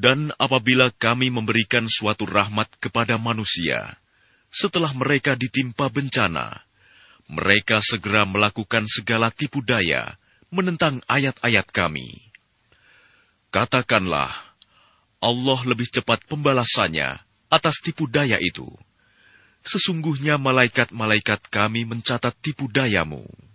Dan apabila kami memberikan suatu rahmat kepada manusia, setelah mereka ditimpa bencana, mereka segera melakukan segala tipu daya menentang ayat-ayat kami. Katakanlah, Allah lebih cepat pembalasannya atas tipu daya itu. Sesungguhnya malaikat-malaikat kami mencatat tipu dayamu.